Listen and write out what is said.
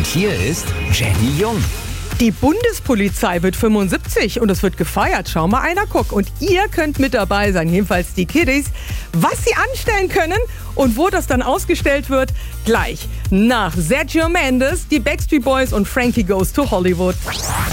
Und hier ist Jenny Jung. Die Bundespolizei wird 75 und es wird gefeiert. Schau mal einer, guck. Und ihr könnt mit dabei sein, jedenfalls die Kiddies. Was sie anstellen können und wo das dann ausgestellt wird, gleich nach Sergio Mendes, die Backstreet Boys und Frankie Goes to Hollywood.